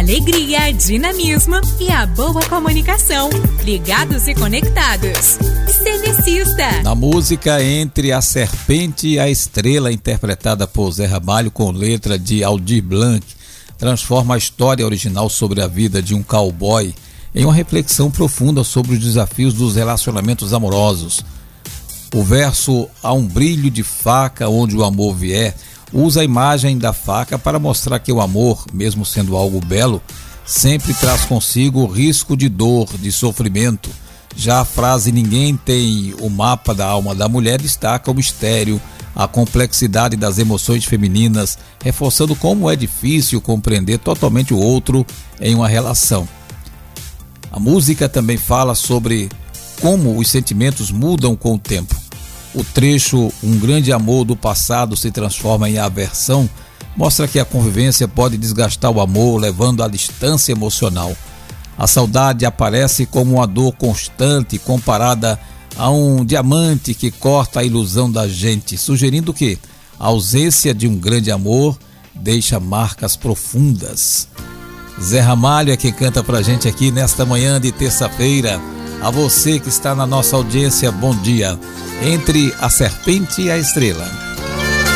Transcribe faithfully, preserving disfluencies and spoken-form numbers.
alegria, dinamismo e a boa comunicação. Ligados e conectados. Cenicista. Na música Entre a Serpente e a Estrela, interpretada por Zé Ramalho com letra de Aldir Blanc, transforma a história original sobre a vida de um cowboy em uma reflexão profunda sobre os desafios dos relacionamentos amorosos. O verso Há um brilho de faca onde o amor vier usa a imagem da faca para mostrar que o amor, mesmo sendo algo belo, sempre traz consigo o risco de dor, de sofrimento. Já a frase Ninguém tem o mapa da alma da mulher destaca o mistério, a complexidade das emoções femininas, reforçando como é difícil compreender totalmente o outro em uma relação. A música também fala sobre como os sentimentos mudam com o tempo. O trecho Um grande amor do passado se transforma em aversão mostra que a convivência pode desgastar o amor, levando à distância emocional. A saudade aparece como uma dor constante comparada a um diamante que corta a ilusão da gente, sugerindo que a ausência de um grande amor deixa marcas profundas. Zé Ramalho é quem canta pra gente aqui nesta manhã de terça-feira. A você que está na nossa audiência, bom dia. Entre a Serpente e a Estrela.